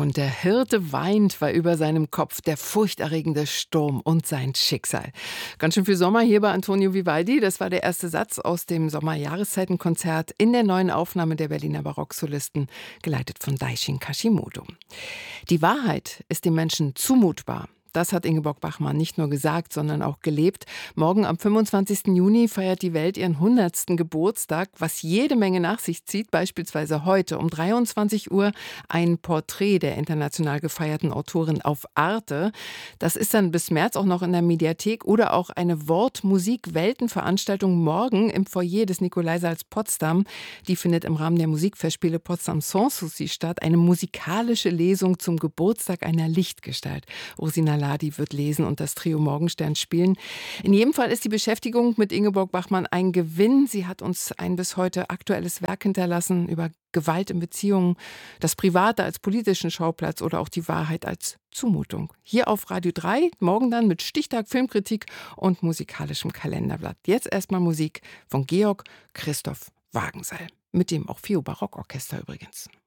Und der Hirte weint, war über seinem Kopf der furchterregende Sturm und sein Schicksal. Ganz schön viel Sommer hier bei Antonio Vivaldi. Das war der erste Satz aus dem Sommerjahreszeitenkonzert in der neuen Aufnahme der Berliner Barocksolisten, geleitet von Daishin Kashimoto. Die Wahrheit ist dem Menschen zumutbar. Das hat Ingeborg Bachmann nicht nur gesagt, sondern auch gelebt. Morgen am 25. Juni feiert die Welt ihren 100. Geburtstag, was jede Menge nach sich zieht. Beispielsweise heute um 23 Uhr ein Porträt der international gefeierten Autorin auf Arte. Das ist dann bis März auch noch in der Mediathek oder auch eine Wort-Musik-Welten-Veranstaltung morgen im Foyer des Nikolaisaals Potsdam. Die findet im Rahmen der Musikfestspiele Potsdam Sanssouci statt. Eine musikalische Lesung zum Geburtstag einer Lichtgestalt. Rosina Ladi wird lesen und das Trio Morgenstern spielen. In jedem Fall ist die Beschäftigung mit Ingeborg Bachmann ein Gewinn. Sie hat uns ein bis heute aktuelles Werk hinterlassen über Gewalt in Beziehungen, das Private als politischen Schauplatz oder auch die Wahrheit als Zumutung. Hier auf Radio 3, morgen dann mit Stichtag, Filmkritik und musikalischem Kalenderblatt. Jetzt erstmal Musik von Georg Christoph Wagenseil, mit dem auch Fio Barockorchester übrigens.